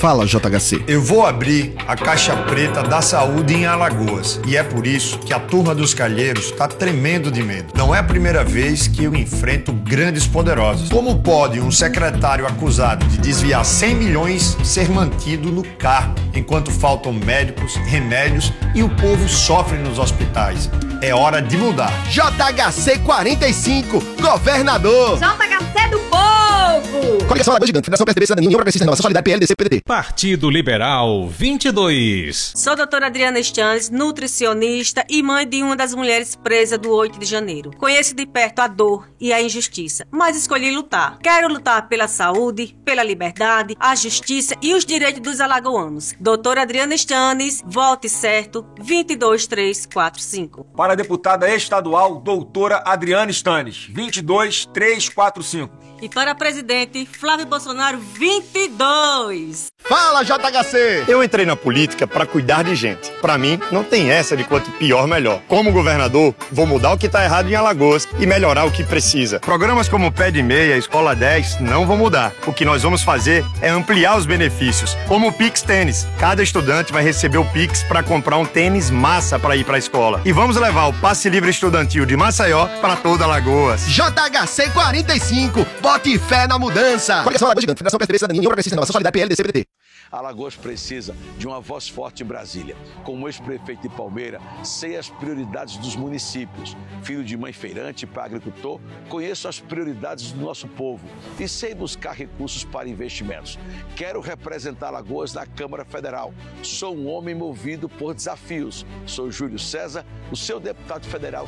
Fala, JHC. Eu vou abrir a Caixa Preta da Saúde em Alagoas e é por isso que a turma dos calheiros está tremendo de medo. Não é a primeira vez que eu enfrento grandes poderosos. Como pode um secretário acusado de desviar 100 milhões ser mantido no cargo, enquanto faltam médicos, remédios e o povo sofre nos hospitais? É hora de mudar. JHC 45, governador. JHC do povo. Coligação Alagoas Gigante, Federação PSDB, Cidadania, União Progressista Renovação, Solidariedade, PLDC, PDT. Partido Liberal 22. Sou doutora Adriana Stanles, nutricionista e mãe de uma das mulheres presas do 8 de janeiro. Conheço de perto a dor e a injustiça, mas escolhi lutar. Quero lutar pela saúde, pela liberdade, a justiça e os direitos dos alagoanos. Doutora Adriana Stanles, vote certo, 22345. Para a deputada estadual, doutora Adriana Stanles, 22345. E para presidente, Flávio Bolsonaro, 22. Fala, JHC. Eu entrei na política para cuidar de gente. Para mim, não tem essa de quanto pior, melhor. Como governador, vou mudar o que está errado em Alagoas e melhorar o que precisa. Programas como Pé de Meia, Escola 10 não vão mudar. O que nós vamos fazer é ampliar os benefícios, como o Pix Tênis. Cada estudante vai receber o Pix para comprar um tênis massa para ir para a escola. E vamos levar o Passe Livre Estudantil de Maceió para toda Alagoas. JHC 45, bote fé na mudança. Coligação Alagoas Gigante, Federação PSDB, Cidadania, União Progressista Renovação, Solidariedade, PLDC, PDT. Alagoas precisa de uma voz forte em Brasília. Como ex-prefeito de Palmeira, sei as prioridades dos municípios. Filho de mãe feirante e pai agricultor, conheço as prioridades do nosso povo e sei buscar recursos para investimentos. Quero representar Alagoas na Câmara Federal. Sou um homem movido por desafios. Sou Júlio César, o seu deputado federal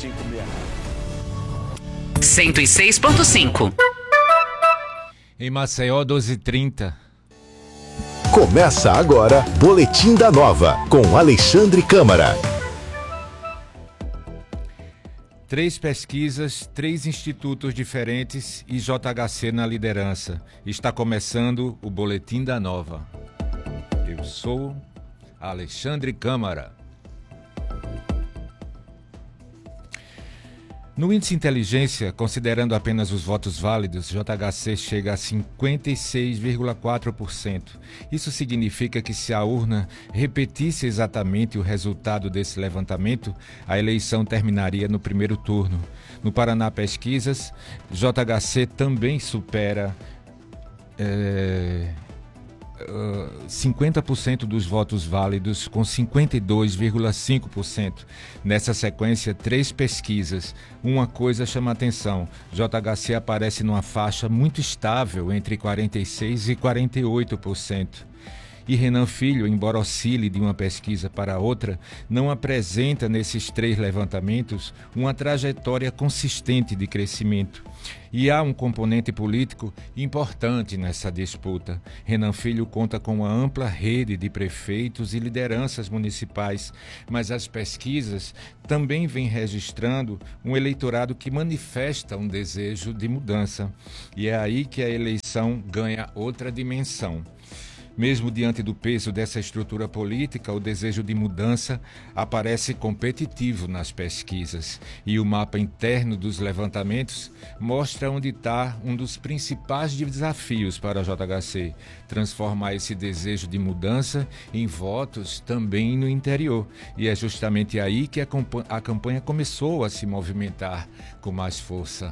5566. 106.5. Em Maceió, 12h30. Começa agora, Boletim da Nova, com Alexandre Câmara. 3 pesquisas, 3 institutos diferentes e JHC na liderança. Está começando o Boletim da Nova. Eu sou Alexandre Câmara. No índice inteligência, considerando apenas os votos válidos, JHC chega a 56,4%. Isso significa que se a urna repetisse exatamente o resultado desse levantamento, a eleição terminaria no primeiro turno. No Paraná Pesquisas, JHC também supera 50% dos votos válidos, com 52,5%. Nessa sequência, 3 pesquisas. Uma coisa chama a atenção: JHC aparece numa faixa muito estável entre 46% e 48%. E Renan Filho, embora oscile de uma pesquisa para outra, não apresenta nesses 3 levantamentos uma trajetória consistente de crescimento. E há um componente político importante nessa disputa. Renan Filho conta com uma ampla rede de prefeitos e lideranças municipais, mas as pesquisas também vêm registrando um eleitorado que manifesta um desejo de mudança. E é aí que a eleição ganha outra dimensão. Mesmo diante do peso dessa estrutura política, o desejo de mudança aparece competitivo nas pesquisas. E o mapa interno dos levantamentos mostra onde está um dos principais desafios para a JHC: transformar esse desejo de mudança em votos também no interior. E é justamente aí que a campanha começou a se movimentar com mais força.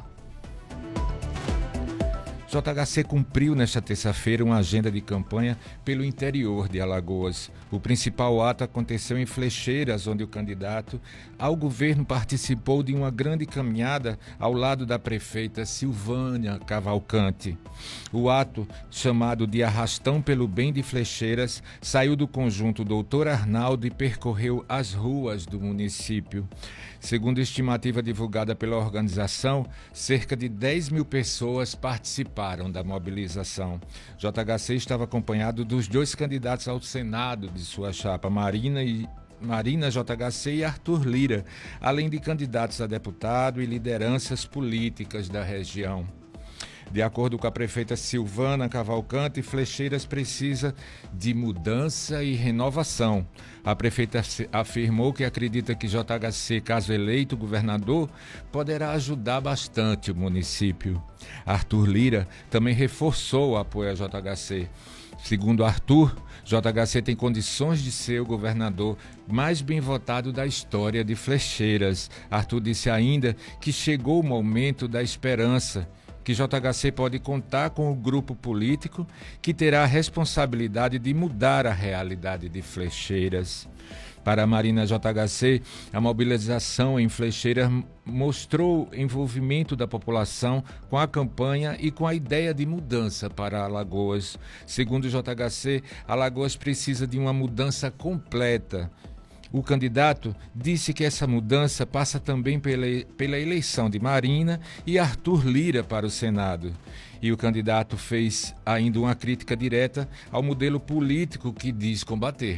JHC cumpriu nesta terça-feira uma agenda de campanha pelo interior de Alagoas. O principal ato aconteceu em Flecheiras, onde o candidato ao governo participou de uma grande caminhada ao lado da prefeita Silvânia Cavalcante. O ato, chamado de Arrastão pelo Bem de Flecheiras, saiu do conjunto Doutor Arnaldo e percorreu as ruas do município. Segundo a estimativa divulgada pela organização, cerca de 10 mil pessoas participaram da mobilização. JHC estava acompanhado dos 2 candidatos ao Senado de sua chapa, Marina JHC e Arthur Lira, além de candidatos a deputado e lideranças políticas da região. De acordo com a prefeita Silvana Cavalcante, Flecheiras precisa de mudança e renovação. A prefeita afirmou que acredita que JHC, caso eleito governador, poderá ajudar bastante o município. Arthur Lira também reforçou o apoio a JHC. Segundo Arthur, JHC tem condições de ser o governador mais bem votado da história de Flecheiras. Arthur disse ainda que chegou o momento da esperança, que JHC pode contar com o grupo político que terá a responsabilidade de mudar a realidade de Flecheiras. Para a Marina JHC, a mobilização em Flecheiras mostrou envolvimento da população com a campanha e com a ideia de mudança para Alagoas. Segundo o JHC, Alagoas precisa de uma mudança completa. O candidato disse que essa mudança passa também pela eleição de Marina e Arthur Lira para o Senado. E o candidato fez ainda uma crítica direta ao modelo político que diz combater.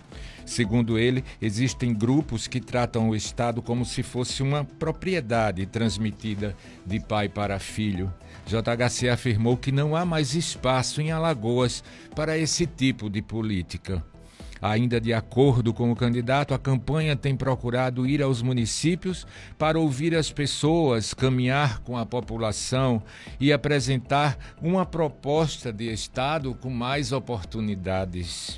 Segundo ele, existem grupos que tratam o Estado como se fosse uma propriedade transmitida de pai para filho. JHC afirmou que não há mais espaço em Alagoas para esse tipo de política. Ainda de acordo com o candidato, a campanha tem procurado ir aos municípios para ouvir as pessoas, caminhar com a população e apresentar uma proposta de Estado com mais oportunidades.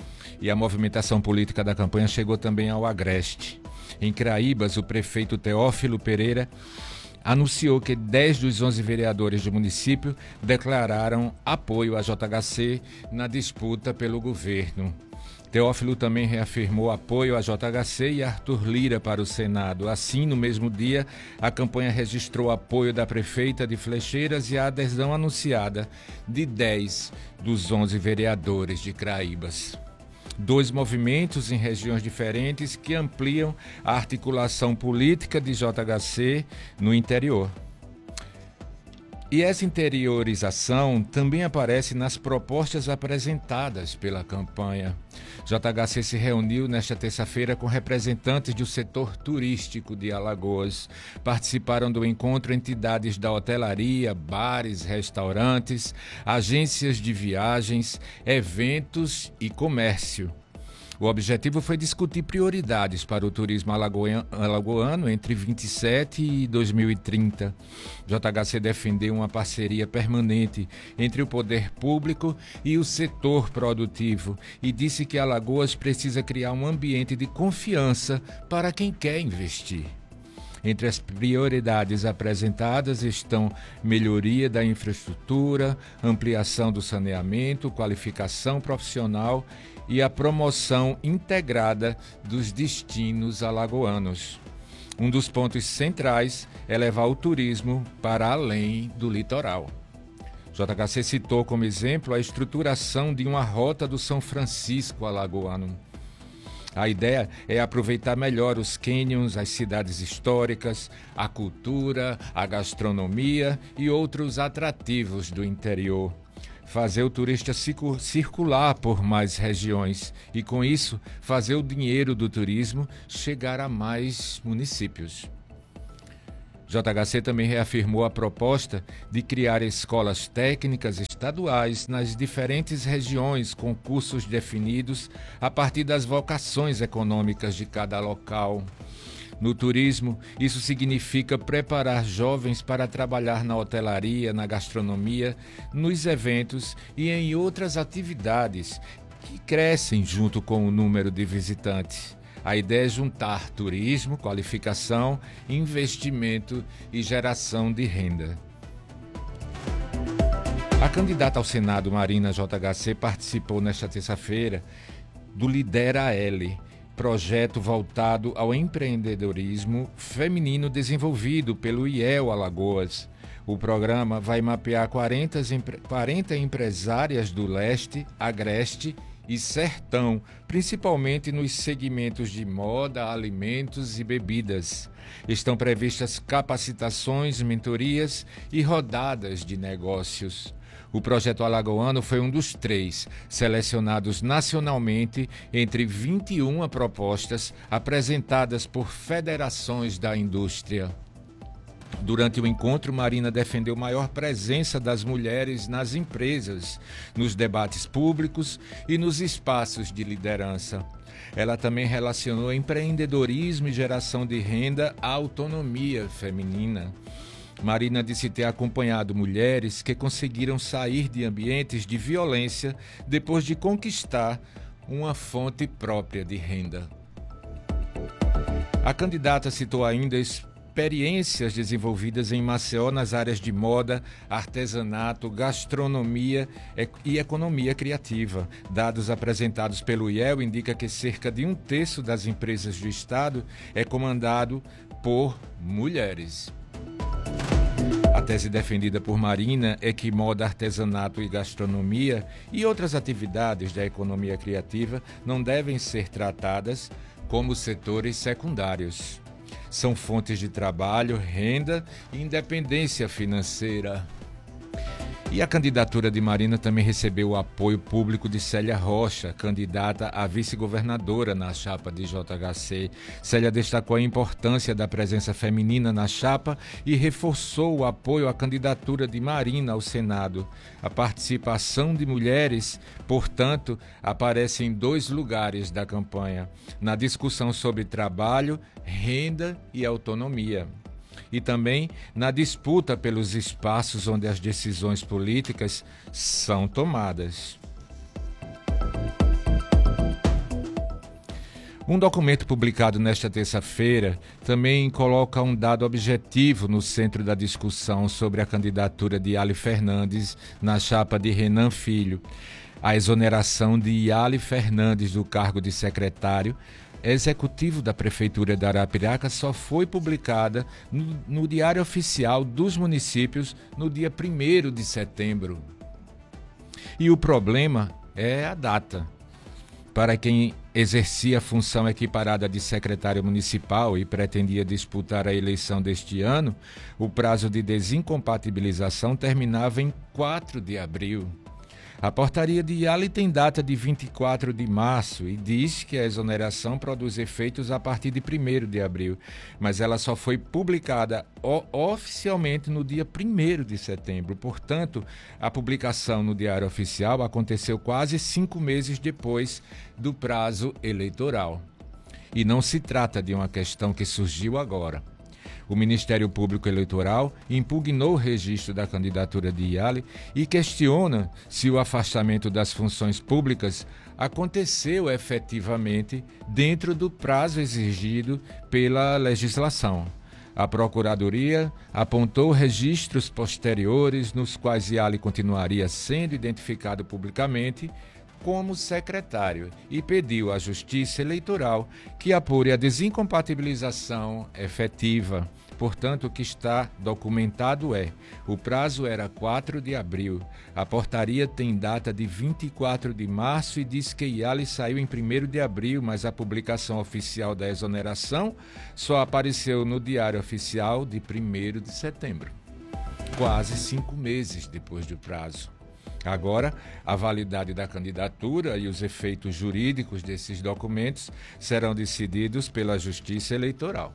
E a movimentação política da campanha chegou também ao Agreste. Em Craíbas, o prefeito Teófilo Pereira anunciou que 10 dos 11 vereadores do município declararam apoio à JHC na disputa pelo governo. Teófilo também reafirmou apoio à JHC e Arthur Lira para o Senado. Assim, no mesmo dia, a campanha registrou apoio da prefeita de Flecheiras e a adesão anunciada de 10 dos 11 vereadores de Craíbas. 2 movimentos em regiões diferentes que ampliam a articulação política de JHC no interior. E essa interiorização também aparece nas propostas apresentadas pela campanha. JHC se reuniu nesta terça-feira com representantes do setor turístico de Alagoas. Participaram do encontro entidades da hotelaria, bares, restaurantes, agências de viagens, eventos e comércio. O objetivo foi discutir prioridades para o turismo alagoano entre 2027 e 2030. JHC defendeu uma parceria permanente entre o poder público e o setor produtivo e disse que Alagoas precisa criar um ambiente de confiança para quem quer investir. Entre as prioridades apresentadas estão melhoria da infraestrutura, ampliação do saneamento, qualificação profissional e a promoção integrada dos destinos alagoanos. Um dos pontos centrais é levar o turismo para além do litoral. JHC citou como exemplo a estruturação de uma rota do São Francisco alagoano. A ideia é aproveitar melhor os cânions, as cidades históricas, a cultura, a gastronomia e outros atrativos do interior. Fazer o turista circular por mais regiões e, com isso, fazer o dinheiro do turismo chegar a mais municípios. JHC também reafirmou a proposta de criar escolas técnicas estaduais nas diferentes regiões com cursos definidos a partir das vocações econômicas de cada local. No turismo, isso significa preparar jovens para trabalhar na hotelaria, na gastronomia, nos eventos e em outras atividades que crescem junto com o número de visitantes. A ideia é juntar turismo, qualificação, investimento e geração de renda. A candidata ao Senado, Marina JHC, participou nesta terça-feira do Lidera L, projeto voltado ao empreendedorismo feminino desenvolvido pelo IEL Alagoas. O programa vai mapear 40 empresárias do Leste, Agreste e Sertão, principalmente nos segmentos de moda, alimentos e bebidas. Estão previstas capacitações, mentorias e rodadas de negócios. O projeto alagoano foi um dos 3 selecionados nacionalmente entre 21 propostas apresentadas por federações da indústria. Durante o encontro, Marina defendeu maior presença das mulheres nas empresas, nos debates públicos e nos espaços de liderança. Ela também relacionou empreendedorismo e geração de renda à autonomia feminina. Marina disse ter acompanhado mulheres que conseguiram sair de ambientes de violência depois de conquistar uma fonte própria de renda. A candidata citou ainda experiências desenvolvidas em Maceió nas áreas de moda, artesanato, gastronomia e economia criativa. Dados apresentados pelo IEL indicam que cerca de 1/3 das empresas do estado é comandado por mulheres. A tese defendida por Marina é que moda, artesanato e gastronomia e outras atividades da economia criativa não devem ser tratadas como setores secundários. São fontes de trabalho, renda e independência financeira. E a candidatura de Marina também recebeu o apoio público de Célia Rocha, candidata a vice-governadora na chapa de JHC. Célia destacou a importância da presença feminina na chapa e reforçou o apoio à candidatura de Marina ao Senado. A participação de mulheres, portanto, aparece em 2 lugares da campanha: na discussão sobre trabalho, renda e autonomia, e também na disputa pelos espaços onde as decisões políticas são tomadas. Um documento publicado nesta terça-feira também coloca um dado objetivo no centro da discussão sobre a candidatura de Yali Fernandes na chapa de Renan Filho. A exoneração de Yali Fernandes do cargo de secretário executivo da Prefeitura de Arapiraca só foi publicada no Diário Oficial dos Municípios no dia 1º de setembro. E o problema é a data. Para quem exercia a função equiparada de secretário municipal e pretendia disputar a eleição deste ano, o prazo de desincompatibilização terminava em 4 de abril. A portaria de Yali tem data de 24 de março e diz que a exoneração produz efeitos a partir de 1º de abril, mas ela só foi publicada oficialmente no dia 1º de setembro. Portanto, a publicação no Diário Oficial aconteceu quase 5 meses depois do prazo eleitoral. E não se trata de uma questão que surgiu agora. O Ministério Público Eleitoral impugnou o registro da candidatura de Yali e questiona se o afastamento das funções públicas aconteceu efetivamente dentro do prazo exigido pela legislação. A Procuradoria apontou registros posteriores nos quais Yali continuaria sendo identificado publicamente como secretário e pediu à Justiça Eleitoral que apure a desincompatibilização efetiva. Portanto, o que está documentado o prazo era 4 de abril. A portaria tem data de 24 de março e diz que Yali saiu em 1º de abril, mas a publicação oficial da exoneração só apareceu no Diário Oficial de 1º de setembro. Quase 5 meses depois do prazo. Agora, a validade da candidatura e os efeitos jurídicos desses documentos serão decididos pela Justiça Eleitoral.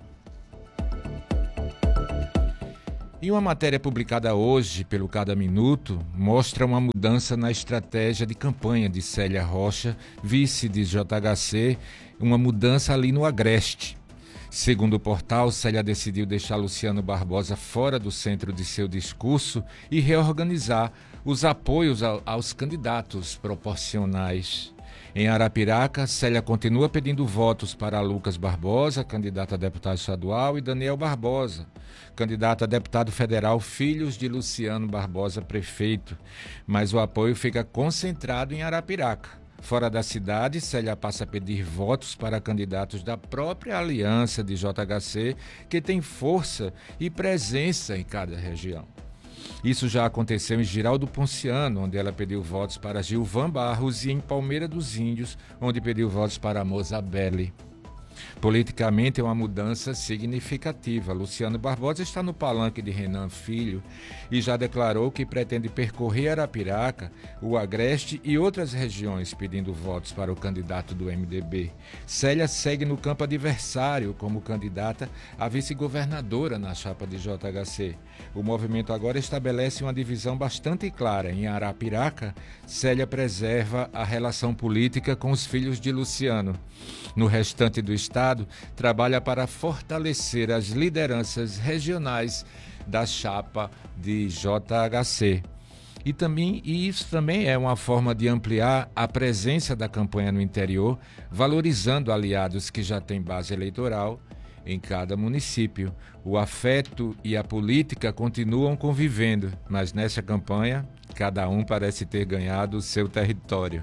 E uma matéria publicada hoje pelo Cada Minuto mostra uma mudança na estratégia de campanha de Célia Rocha, vice de JHC, uma mudança ali no Agreste. Segundo o portal, Célia decidiu deixar Luciano Barbosa fora do centro de seu discurso e reorganizar os apoios aos candidatos proporcionais. Em Arapiraca, Célia continua pedindo votos para Lucas Barbosa, candidato a deputado estadual, e Daniel Barbosa, candidato a deputado federal, filhos de Luciano Barbosa, prefeito. Mas o apoio fica concentrado em Arapiraca. Fora da cidade, Célia passa a pedir votos para candidatos da própria aliança de JHC, que tem força e presença em cada região. Isso já aconteceu em Giraldo Ponciano, onde ela pediu votos para Gilvan Barros, e em Palmeira dos Índios, onde pediu votos para Mozabelli. Politicamente é uma mudança significativa. Luciano Barbosa está no palanque de Renan Filho e já declarou que pretende percorrer Arapiraca, o Agreste e outras regiões pedindo votos para o candidato do MDB. Célia segue no campo adversário como candidata a vice-governadora na chapa de JHC. O movimento agora estabelece uma divisão bastante clara. Em Arapiraca, Célia preserva a relação política com os filhos de Luciano. No restante do estado, trabalha para fortalecer as lideranças regionais da chapa de JHC. E isso também é uma forma de ampliar a presença da campanha no interior, valorizando aliados que já têm base eleitoral em cada município. O afeto e a política continuam convivendo, mas nessa campanha, cada um parece ter ganhado o seu território.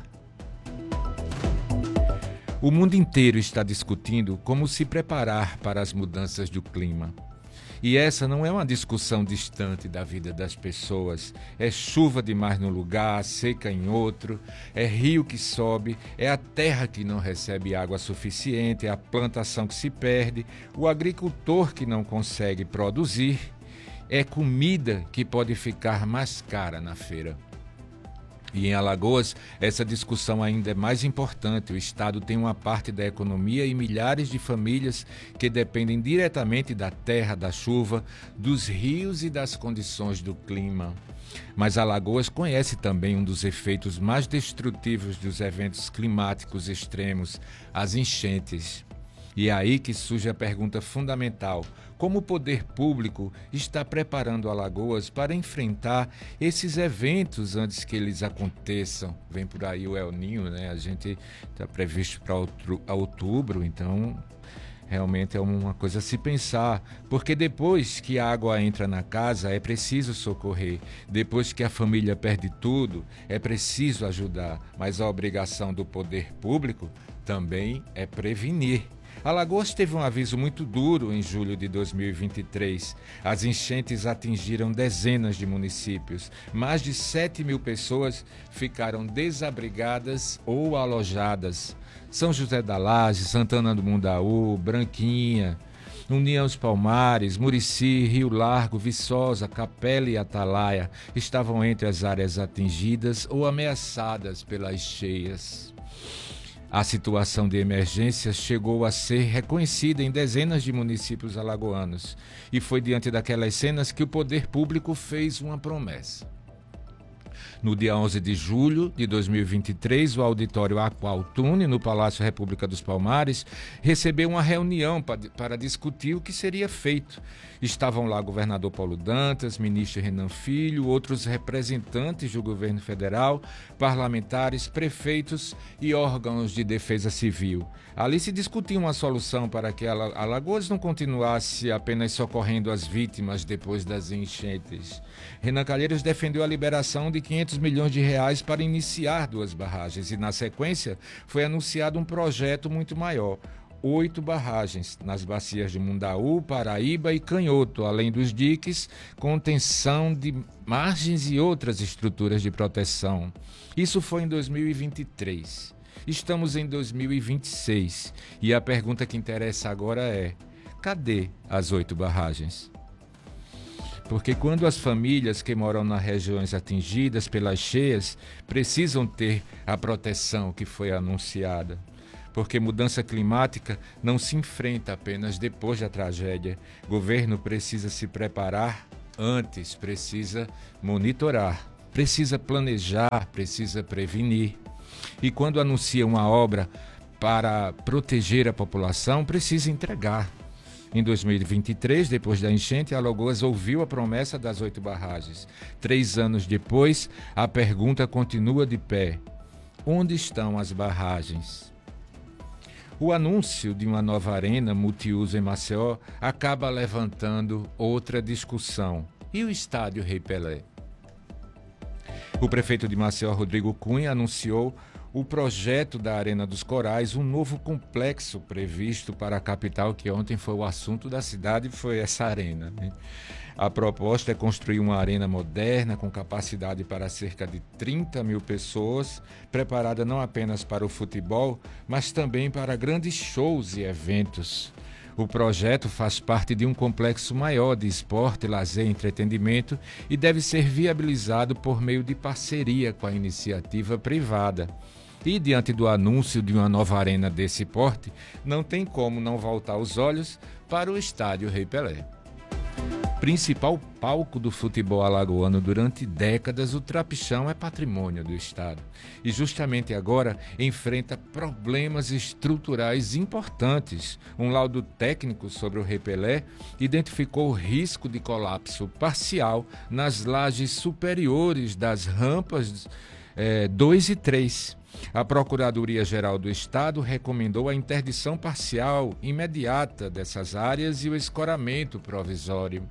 O mundo inteiro está discutindo como se preparar para as mudanças do clima. E essa não é uma discussão distante da vida das pessoas. É chuva demais num lugar, seca em outro, é rio que sobe, é a terra que não recebe água suficiente, é a plantação que se perde, o agricultor que não consegue produzir, é comida que pode ficar mais cara na feira. E em Alagoas, essa discussão ainda é mais importante. O estado tem uma parte da economia e milhares de famílias que dependem diretamente da terra, da chuva, dos rios e das condições do clima. Mas Alagoas conhece também um dos efeitos mais destrutivos dos eventos climáticos extremos, as enchentes. E é aí que surge a pergunta fundamental: como o poder público está preparando Alagoas para enfrentar esses eventos antes que eles aconteçam? Vem por aí o El Niño, né? A gente está previsto para outubro, então realmente é uma coisa a se pensar, porque depois que a água entra na casa é preciso socorrer, depois que a família perde tudo é preciso ajudar, mas a obrigação do poder público também é prevenir. Alagoas teve um aviso muito duro em julho de 2023. As enchentes atingiram dezenas de municípios. Mais de 7.000 pessoas ficaram desabrigadas ou alojadas. São José da Laje, Santana do Mundaú, Branquinha, União dos Palmares, Murici, Rio Largo, Viçosa, Capela e Atalaia estavam entre as áreas atingidas ou ameaçadas pelas cheias. A situação de emergência chegou a ser reconhecida em dezenas de municípios alagoanos e foi diante daquelas cenas que o poder público fez uma promessa. No dia 11 de julho de 2023, o auditório Aqualtune, no Palácio República dos Palmares, recebeu uma reunião para discutir o que seria feito. Estavam lá o governador Paulo Dantas, ministro Renan Filho, outros representantes do governo federal, parlamentares, prefeitos e órgãos de defesa civil. Ali se discutia uma solução para que Alagoas não continuasse apenas socorrendo as vítimas depois das enchentes. Renan Calheiros defendeu a liberação de 500 milhões de reais para iniciar 2 barragens e, na sequência, foi anunciado um projeto muito maior. 8 barragens nas bacias de Mundaú, Paraíba e Canhoto, além dos diques, contenção de margens e outras estruturas de proteção. Isso foi em 2023. Estamos em 2026 e a pergunta que interessa agora é: cadê as 8 barragens? Porque quando as famílias que moram nas regiões atingidas pelas cheias precisam ter a proteção que foi anunciada. Porque mudança climática não se enfrenta apenas depois da tragédia. O governo precisa se preparar antes, precisa monitorar, precisa planejar, precisa prevenir. E quando anuncia uma obra para proteger a população, precisa entregar. Em 2023, depois da enchente, Alagoas ouviu a promessa das 8 barragens. 3 anos depois, a pergunta continua de pé: onde estão as barragens? O anúncio de uma nova arena multiuso em Maceió acaba levantando outra discussão. E o estádio Rei Pelé? O prefeito de Maceió, Rodrigo Cunha, anunciou o projeto da Arena dos Corais, um novo complexo previsto para a capital, que ontem foi o assunto da cidade, foi essa arena, né? A proposta é construir uma arena moderna com capacidade para cerca de 30 mil pessoas, preparada não apenas para o futebol, mas também para grandes shows e eventos. O projeto faz parte de um complexo maior de esporte, lazer e entretenimento e deve ser viabilizado por meio de parceria com a iniciativa privada. E diante do anúncio de uma nova arena desse porte, não tem como não voltar os olhos para o Estádio Rei Pelé. Principal palco do futebol alagoano durante décadas, o Trapichão é patrimônio do Estado. E justamente agora enfrenta problemas estruturais importantes. Um laudo técnico sobre o Rei Pelé identificou o risco de colapso parcial nas lajes superiores das rampas 2 e 3. A Procuradoria-Geral do Estado recomendou a interdição parcial imediata dessas áreas e o escoramento provisório.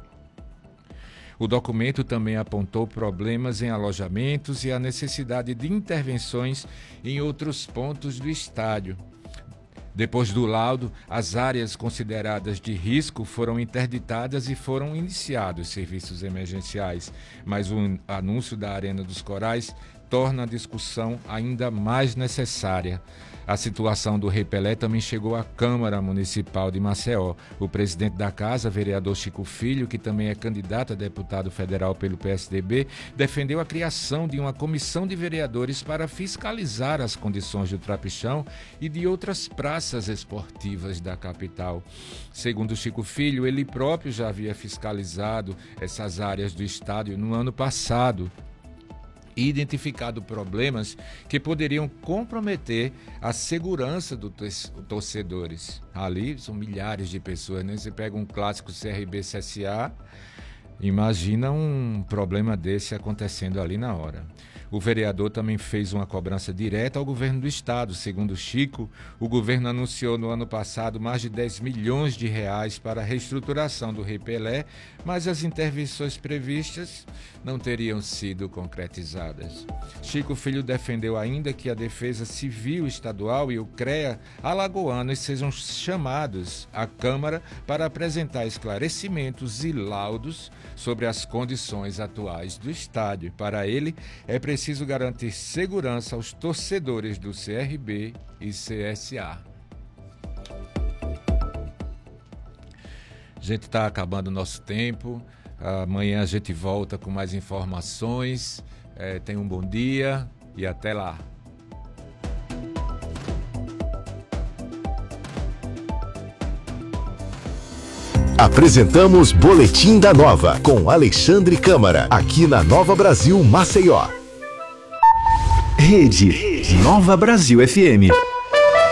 O documento também apontou problemas em alojamentos e a necessidade de intervenções em outros pontos do estádio. Depois do laudo, as áreas consideradas de risco foram interditadas e foram iniciados serviços emergenciais, mas o anúncio da Arena dos Corais torna a discussão ainda mais necessária. A situação do Rei Pelé também chegou à Câmara Municipal de Maceió. O presidente da casa, vereador Chico Filho, que também é candidato a deputado federal pelo PSDB, defendeu a criação de uma comissão de vereadores para fiscalizar as condições do Trapichão e de outras praças esportivas da capital. Segundo Chico Filho, ele próprio já havia fiscalizado essas áreas do estádio no ano passado e identificado problemas que poderiam comprometer a segurança dos torcedores. Ali são milhares de pessoas, né? Você pega um clássico CRB-CSA, imagina um problema desse acontecendo ali na hora. O vereador também fez uma cobrança direta ao governo do estado. Segundo Chico, o governo anunciou no ano passado mais de 10 milhões de reais para a reestruturação do Rei Pelé, mas as intervenções previstas não teriam sido concretizadas. Chico Filho defendeu ainda que a Defesa Civil Estadual e o CREA alagoanos sejam chamados à Câmara para apresentar esclarecimentos e laudos sobre as condições atuais do estádio. Para ele, é preciso garantir segurança aos torcedores do CRB e CSA. A gente está acabando o nosso tempo. Amanhã a gente volta com mais informações. Tenha um bom dia e até lá. Apresentamos Boletim da Nova com Alexandre Câmara, aqui na Nova Brasil Maceió. Rede Nova Brasil FM.